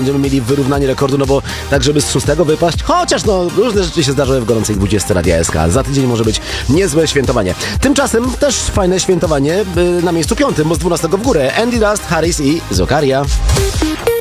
będziemy mieli wyrównanie rekordu, no bo tak, żeby z 6 wypaść, chociaż no różne rzeczy się zdarzały w gorącej 20 Radia SK. Za tydzień może być niezłe świętowanie. Tymczasem też fajne świętowanie na miejscu 5, bo z 12 w górę. Andy Dust, Harris i Zokaria.